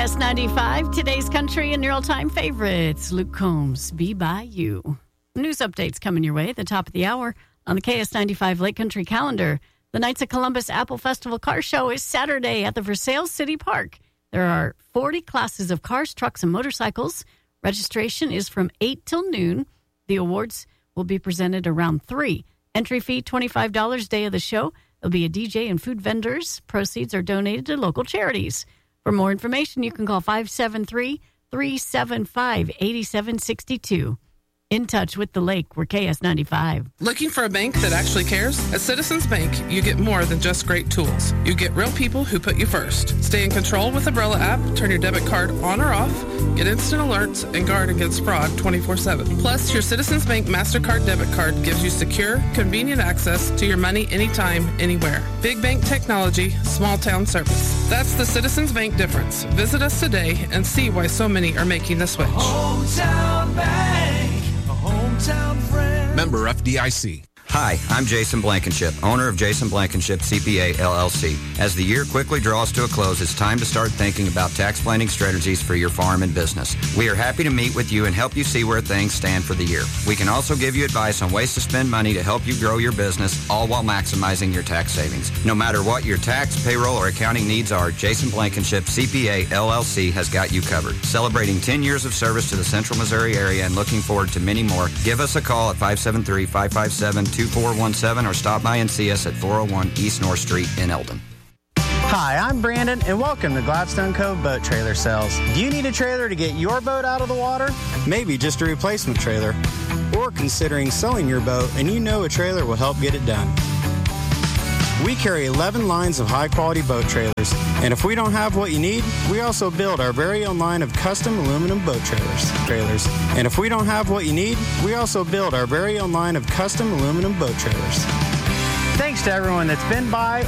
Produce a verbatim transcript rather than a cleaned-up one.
S ninety-five, today's country and your all-time favorites. Luke Combs, Be By You. News updates coming your way at the top of the hour on the K S ninety-five Lake Country calendar. The Knights of Columbus Apple Festival Car Show is Saturday at the Versailles City Park. There are forty classes of cars, trucks, and motorcycles. Registration is from eight till noon. The awards will be presented around three. Entry fee, twenty-five dollars day of the show. There'll be a D J and food vendors. Proceeds are donated to local charities. For more information, you can call five seven three, three seven five, eight seven six two. In touch with the lake, we're K S ninety-five. Looking for a bank that actually cares? At Citizens Bank, you get more than just great tools. You get real people who put you first. Stay in control with Umbrella app, turn your debit card on or off, get instant alerts, and guard against fraud twenty-four seven. Plus, your Citizens Bank MasterCard debit card gives you secure, convenient access to your money anytime, anywhere. Big bank technology, small town service. That's the Citizens Bank difference. Visit us today and see why so many are making the switch. Hometown Bank. Hometown friend. Member F D I C. Hi, I'm Jason Blankenship, owner of Jason Blankenship C P A, L L C. As the year quickly draws to a close, it's time to start thinking about tax planning strategies for your farm and business. We are happy to meet with you and help you see where things stand for the year. We can also give you advice on ways to spend money to help you grow your business, all while maximizing your tax savings. No matter what your tax, payroll, or accounting needs are, Jason Blankenship C P A, L L C has got you covered. Celebrating ten years of service to the Central Missouri area and looking forward to many more, give us a call at five seven three, five five seven, two four one seven or stop by and see us at four oh one East North Street in Eldon. Hi, I'm Brandon, and welcome to Gladstone Cove Boat Trailer Sales. Do you need a trailer to get your boat out of the water? Maybe just a replacement trailer. Or considering selling your boat and you know a trailer will help get it done. We carry eleven lines of high-quality boat trailers, and if we don't have what you need, we also build our very own line of custom aluminum boat trailers. Trailers. And if we don't have what you need, we also build our very own line of custom aluminum boat trailers. Thanks to everyone that's been by